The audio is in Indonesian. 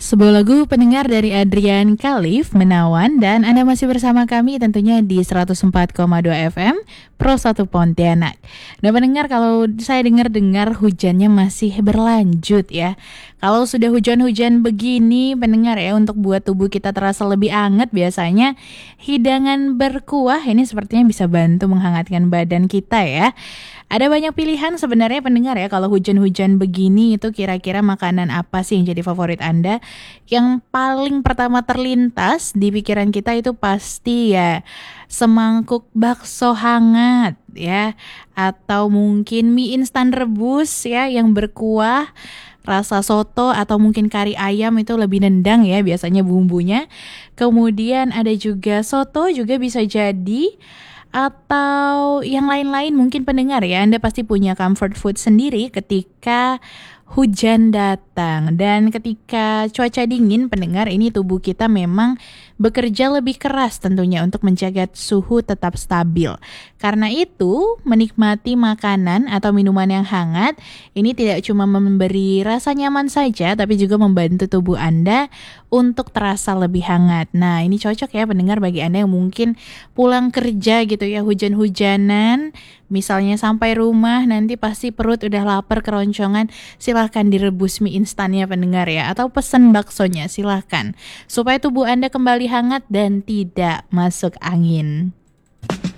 Sebuah lagu pendengar dari Adrian Khalif, Menawan, dan Anda masih bersama kami tentunya di 104,2 FM Pro 1 Pontianak. Nah pendengar, kalau saya dengar-dengar hujannya masih berlanjut ya. Kalau sudah hujan-hujan begini pendengar ya, untuk buat tubuh kita terasa lebih hangat biasanya hidangan berkuah ini sepertinya bisa bantu menghangatkan badan kita ya. Ada banyak pilihan sebenarnya pendengar ya, kalau hujan-hujan begini itu kira-kira makanan apa sih yang jadi favorit Anda? Yang paling pertama terlintas di pikiran kita itu pasti ya semangkuk bakso hangat ya, atau mungkin mie instan rebus ya yang berkuah, rasa soto atau mungkin kari ayam itu lebih nendang ya biasanya bumbunya. Kemudian ada juga soto juga bisa jadi, atau yang lain-lain mungkin pendengar ya. Anda pasti punya comfort food sendiri ketika hujan datang. Dan ketika cuaca dingin pendengar, ini tubuh kita memang bekerja lebih keras tentunya untuk menjaga suhu tetap stabil. Karena itu, menikmati makanan atau minuman yang hangat ini tidak cuma memberi rasa nyaman saja, tapi juga membantu tubuh Anda untuk terasa lebih hangat. Nah, ini cocok ya pendengar bagi Anda yang mungkin pulang kerja gitu ya, hujan-hujanan, misalnya sampai rumah nanti pasti perut udah lapar keroncongan, silahkan direbus mie instannya pendengar ya, atau pesen baksonya silahkan, supaya tubuh Anda kembali hangat dan tidak masuk angin.